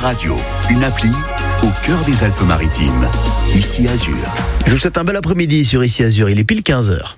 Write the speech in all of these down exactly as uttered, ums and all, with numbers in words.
Radio, une appli au cœur des Alpes-Maritimes. Ici Azur. Je vous souhaite un bel après-midi sur Ici Azur. Il est pile quinze heures.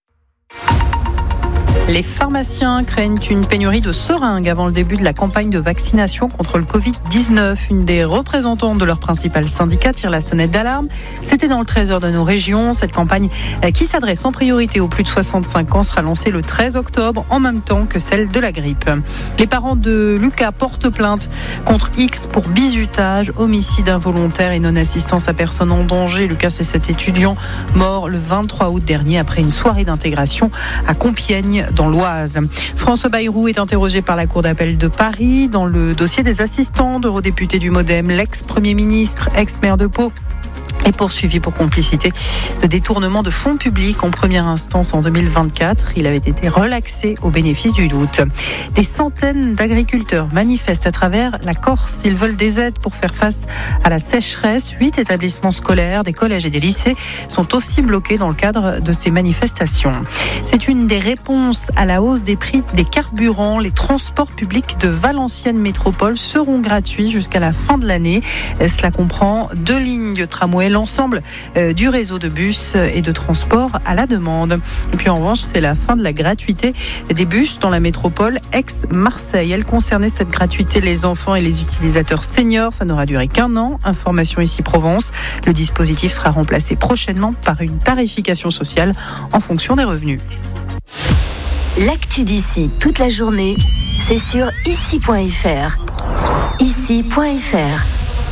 Les pharmaciens craignent une pénurie de seringues avant le début de la campagne de vaccination contre le covid dix-neuf. Une des représentantes de leur principal syndicat tire la sonnette d'alarme. C'était dans le treize heures de nos régions. Cette campagne qui s'adresse en priorité aux plus de soixante-cinq ans sera lancée le treize octobre, en même temps que celle de la grippe. Les parents de Lucas portent plainte contre X pour bizutage, homicide involontaire et non-assistance à personne en danger. Lucas, c'est cet étudiant mort le vingt-trois août dernier après une soirée d'intégration à Compiègne, dans l'Oise. François Bayrou est interrogé par la Cour d'appel de Paris dans le dossier des assistants d'eurodéputés du Modem. L'ex-premier ministre, ex-maire de Pau, est poursuivi pour complicité de détournement de fonds publics en première instance en deux mille vingt-quatre. Il avait été relaxé au bénéfice du doute. Des centaines d'agriculteurs manifestent à travers la Corse. Ils veulent des aides pour faire face à la sécheresse. Huit établissements scolaires, des collèges et des lycées sont aussi bloqués dans le cadre de ces manifestations. C'est une des réponses à la hausse des prix des carburants. Les transports publics de Valenciennes Métropole seront gratuits jusqu'à la fin de l'année. Cela comprend deux lignes de tramway, l'ensemble euh, du réseau de bus et de transport à la demande. Et puis en revanche, c'est la fin de la gratuité des bus dans la métropole ex-Marseille. Elle concernait cette gratuité les enfants et les utilisateurs seniors. Ça n'aura duré qu'un an. Information ici Provence. Le dispositif sera remplacé prochainement par une tarification sociale en fonction des revenus. L'actu d'ici toute la journée, c'est sur ici point f r. ici point f r.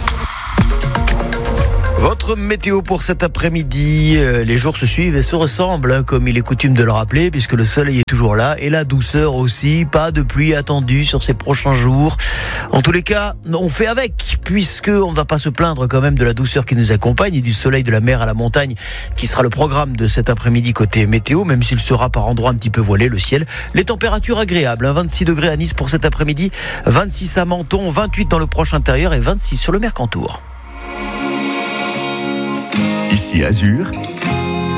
Votre météo pour cet après-midi, euh, les jours se suivent et se ressemblent, hein, comme il est coutume de le rappeler, puisque le soleil est toujours là et la douceur aussi. Pas de pluie attendue sur ces prochains jours. En tous les cas, on fait avec, puisque on ne va pas se plaindre quand même de la douceur qui nous accompagne et du soleil de la mer à la montagne, qui sera le programme de cet après-midi côté météo, même s'il sera par endroits un petit peu voilé, le ciel. Les températures agréables, hein, vingt-six degrés à Nice pour cet après-midi, vingt-six à Menton, vingt-huit dans le proche intérieur et vingt-six sur le Mercantour. Ici Azur,